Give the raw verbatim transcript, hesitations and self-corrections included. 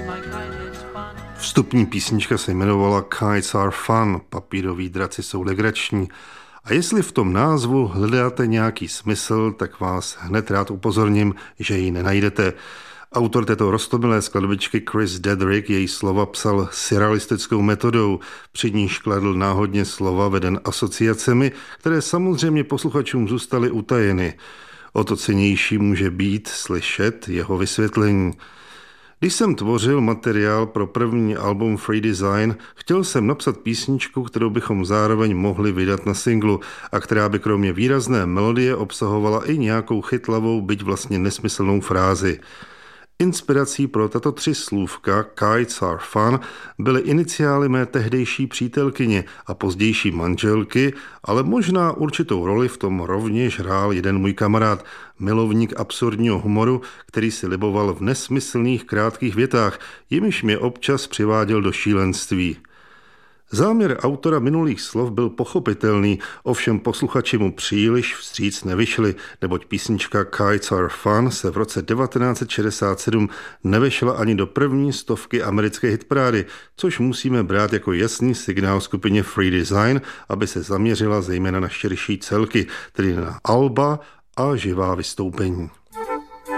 Vstupní písnička se jmenovala Kites are fun, papíroví draci jsou legrační. A jestli v tom názvu hledáte nějaký smysl, tak vás hned rád upozorním, že ji nenajdete. Autor této roztomilé skladbičky Chris Dedrick její slova psal surrealistickou metodou, při níž kladl náhodně slova veden asociacemi, které samozřejmě posluchačům zůstaly utajeny. O to cennější může být slyšet jeho vysvětlení. Když jsem tvořil materiál pro první album Free Design, chtěl jsem napsat písničku, kterou bychom zároveň mohli vydat na singlu a která by kromě výrazné melodie obsahovala i nějakou chytlavou, byť vlastně nesmyslnou frázi. Inspirací pro tato tři slůvka Kites are fun byly iniciály mé tehdejší přítelkyně a pozdější manželky, ale možná určitou roli v tom rovněž hrál jeden můj kamarád, milovník absurdního humoru, který si liboval v nesmyslných krátkých větách, jimiž mě občas přiváděl do šílenství. Záměr autora minulých slov byl pochopitelný, ovšem posluchači mu příliš vstříc nevyšli, neboť písnička Kites are fun se v roce devatenáct set šedesát sedm nevešla ani do první stovky americké hitparády, což musíme brát jako jasný signál skupině Free Design, aby se zaměřila zejména na širší celky, tedy na alba a živá vystoupení.